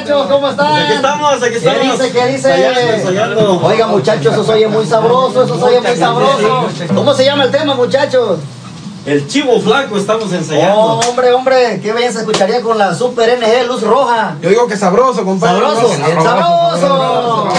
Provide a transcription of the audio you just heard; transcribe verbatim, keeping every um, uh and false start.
muchachos? ¿Cómo están? Aquí estamos, aquí estamos. ¿Qué dice? ¿Qué dice? Ensayando, ensayando. Oiga, muchachos, eso se oye muy sabroso, eso se oye muy sabroso. ¿Cómo se llama el tema, muchachos? El chivo flaco estamos ensayando. Oh, hombre, hombre, qué bien se escucharía con la Super N G Luz Roja. Yo digo que sabroso, compadre. Sabroso, bien sabroso.